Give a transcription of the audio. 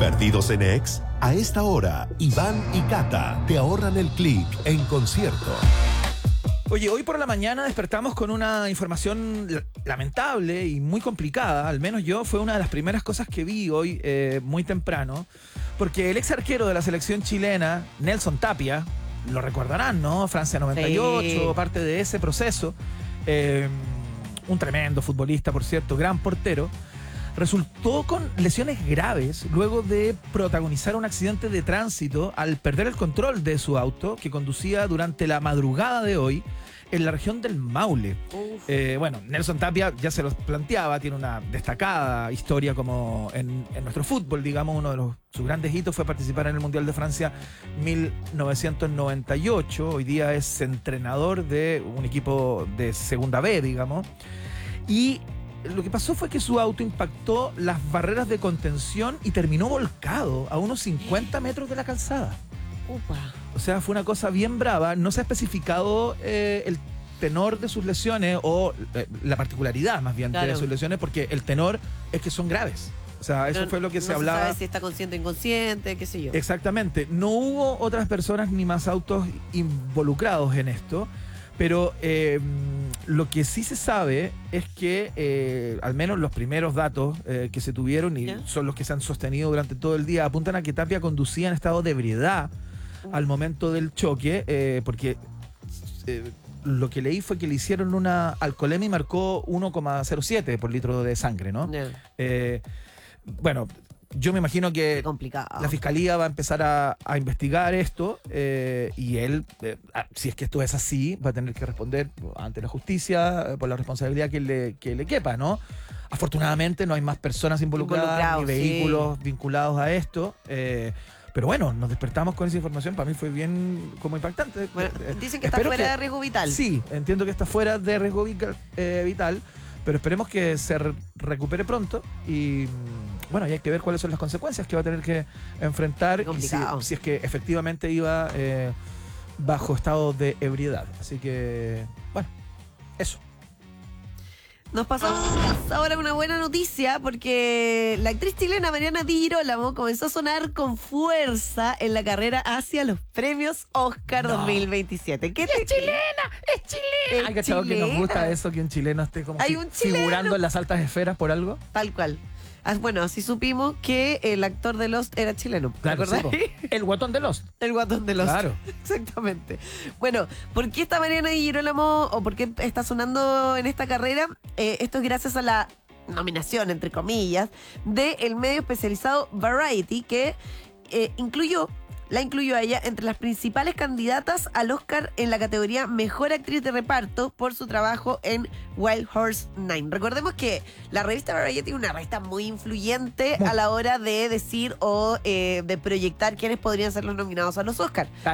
¿Perdidos en Ex? A esta hora, Iván y Cata te ahorran el clic en concierto. Oye, hoy por la mañana despertamos con una información lamentable y muy complicada. Al menos yo, fue una de las primeras cosas que vi hoy muy temprano. Porque el ex arquero de la selección chilena, Nelson Tapia, lo recordarán, ¿no? Francia 98, sí, parte de ese proceso. Un tremendo futbolista, por cierto, gran portero. Resultó con lesiones graves luego de protagonizar un accidente de tránsito al perder el control de su auto que conducía durante la madrugada de hoy en la región del Maule. Bueno, Nelson Tapia ya se los planteaba, tiene una destacada historia como en nuestro fútbol, digamos. Uno de sus grandes hitos fue participar en el Mundial de Francia 1998. Hoy día es entrenador de un equipo de segunda B, digamos. Y lo que pasó fue que su auto impactó las barreras de contención y terminó volcado a unos 50 metros de la calzada. Upa. O sea, fue una cosa bien brava. No se ha especificado el tenor de sus lesiones o la particularidad más bien de sus lesiones, porque el tenor es que son graves. O sea, eso fue lo que se hablaba. No se sabe si está consciente o inconsciente, qué sé yo. Exactamente. No hubo otras personas ni más autos involucrados en esto. Pero lo que sí se sabe es que al menos los primeros datos que se tuvieron y son los que se han sostenido durante todo el día apuntan a que Tapia conducía en estado de ebriedad al momento del choque, porque lo que leí fue que le hicieron una alcoholemia y marcó 1,07 por litro de sangre, ¿no? Bueno, yo me imagino que la fiscalía va a empezar a investigar esto y él, si es que esto es así, va a tener que responder ante la justicia por la responsabilidad que le quepa, ¿no? Afortunadamente no hay más personas involucradas ni vehículos vinculados a esto. Pero bueno, nos despertamos con esa información. Para mí fue bien como impactante. Bueno, dicen que está fuera de riesgo vital. Sí, entiendo que está fuera de riesgo vital, pero esperemos que se recupere pronto y bueno, y hay que ver cuáles son las consecuencias que va a tener que enfrentar y si es que efectivamente iba bajo estado de ebriedad. Así que, bueno, eso. Nos pasamos ahora una buena noticia porque la actriz chilena Mariana Di Girolamo comenzó a sonar con fuerza en la carrera hacia los premios Oscar 2027. ¿Qué ¡Es chilena! ¡Es chilena! ¿Hay cachado que nos gusta eso, que un chileno esté como figurando en las altas esferas por algo? Tal cual. Bueno, así supimos que el actor de Lost era chileno. ¿Te acordás? Sí, el guatón de Lost. El guatón de Lost. Claro. Exactamente. Bueno, ¿por qué está Mariana Di Girolamo o por qué está sonando en esta carrera? Esto es gracias a la nominación, entre comillas, del medio especializado Variety, que la incluyó a ella entre las principales candidatas al Oscar en la categoría Mejor Actriz de Reparto por su trabajo en Wild Horse 9. Recordemos que la revista Variety es una revista muy influyente a la hora de decir o de proyectar quiénes podrían ser los nominados a los Oscars.